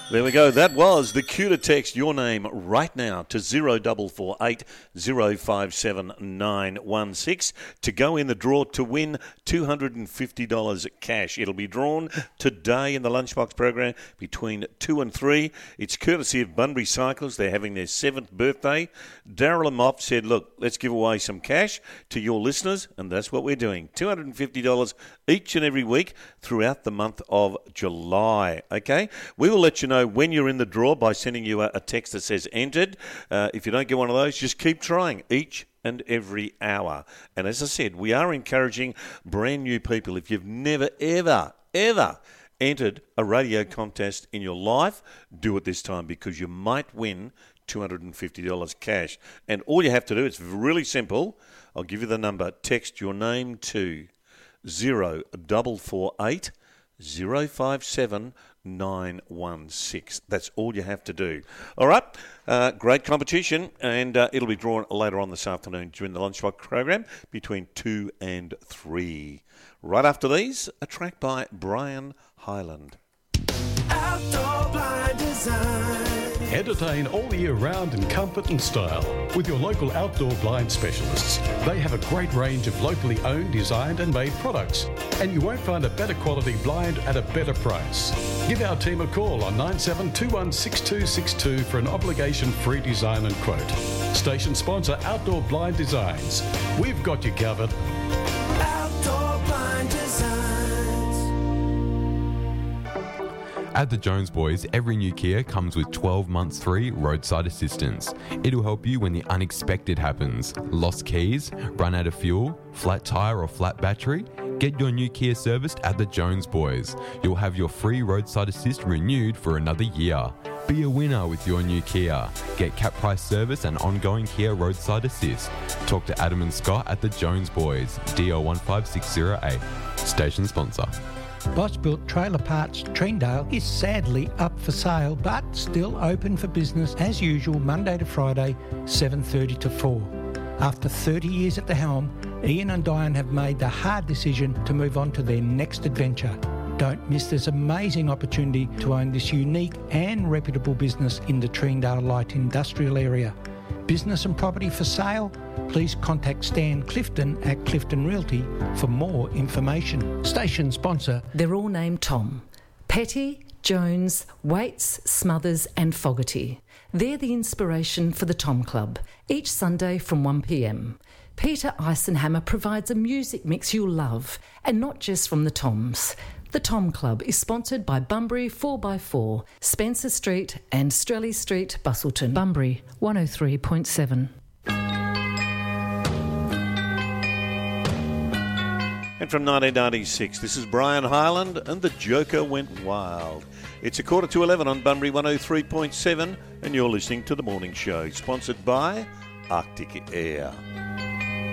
There we go. That was the cue to text your name right now to 0448 057 916 to go in the draw to win $250 cash. It'll be drawn today in the Lunchbox program between 2 and 3. It's courtesy of Bunbury Cycles. They're having their 7th birthday. Daryl and Mop said, look, let's give away some cash to your listeners, and that's what we're doing. $250 each and every week throughout the month of July. Okay? We will let you know when you're in the draw by sending you a text that says entered. If you don't get one of those, just keep trying each and every hour. And as I said, we are encouraging brand new people. If you've never, ever entered a radio contest in your life, do it this time because you might win $250 cash. And all you have to do, it's really simple. I'll give you the number. Text your name to 0448 057 916. That's all you have to do. All right. Great competition, and it'll be drawn later on this afternoon during the Lunchbox program between 2 and 3. Right after these, a track by Brian Hyland. Outdoor Blind Design. Entertain all year round in comfort and style with your local outdoor blind specialists. They have a great range of locally owned, designed and made products, and you won't find a better quality blind at a better price. Give our team a call on 97216262 for an obligation-free design and quote. Station sponsor Outdoor Blind Designs. We've got you covered. Outdoor Blind Designs. At the Jones Boys, every new Kia comes with 12 months free roadside assistance. It'll help you when the unexpected happens. Lost keys, run out of fuel, flat tyre or flat battery? Get your new Kia serviced at the Jones Boys. You'll have your free roadside assist renewed for another year. Be a winner with your new Kia. Get cap price service and ongoing Kia roadside assist. Talk to Adam and Scott at the Jones Boys, DL15608. Station sponsor. Boss Built Trailer Parts Treendale is sadly up for sale but still open for business as usual Monday to Friday 7:30 to 4. After 30 years at the helm, Ian and Diane have made the hard decision to move on to their next adventure. Don't miss this amazing opportunity to own this unique and reputable business in the Treendale Light Industrial Area. Business and property for sale? Please contact Stan Clifton at Clifton Realty for more information. Station sponsor. They're all named Tom. Petty, Jones, Waits, Smothers and Fogarty. They're the inspiration for the Tom Club, each Sunday from 1 p.m. Peter Eisenhammer provides a music mix you'll love, and not just from the Toms. The Tom Club is sponsored by Bunbury 4x4, Spencer Street and Strelly Street, Busselton. Bunbury 103.7. And from 1996, this is Brian Hyland and The Joker Went Wild. It's 11:15 on Bunbury 103.7 and you're listening to The Morning Show, sponsored by Arctic Air.